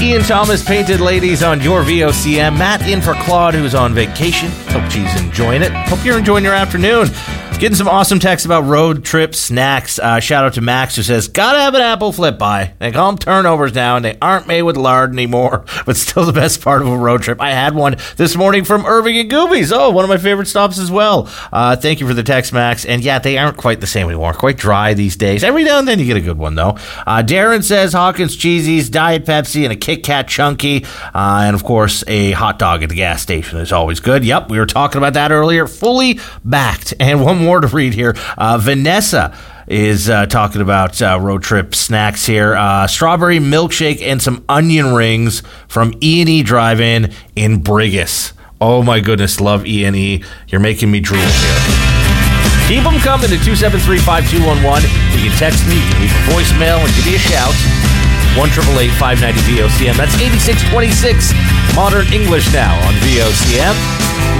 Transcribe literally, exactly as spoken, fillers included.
Ian Thomas, Painted Ladies on your V O C M. Matt in for Claude, who's on vacation. Hope she's enjoying it. Hope you're enjoying your afternoon. Getting some awesome texts about road trip snacks. Uh, shout out to Max, who says, gotta have an apple flip pie. They call them turnovers now, and they aren't made with lard anymore, but still the best part of a road trip. I had one this morning from Irving and Goobies. Oh, one of my favorite stops as well. Uh, thank you for the text, Max. And yeah, they aren't quite the same anymore. Quite dry these days. Every now and then you get a good one, though. Uh, Darren says Hawkins Cheesies, Diet Pepsi, and a Kit Kat Chunky. Uh, and of course, a hot dog at the gas station is always good. Yep, we were talking about that earlier. Fully backed. And one more to read here. Uh, Vanessa is uh, talking about uh, road trip snacks here. Uh, strawberry milkshake and some onion rings from E and E Drive-In in Brigus. Oh my goodness, love E and E. You're making me drool here. Keep them coming to two seven three, five two one one. You can text me, you can leave a voicemail, and give me a shout. one eight eight eight, five nine zero, V O C M. That's eighty-six twenty-six. Modern English now on V O C M.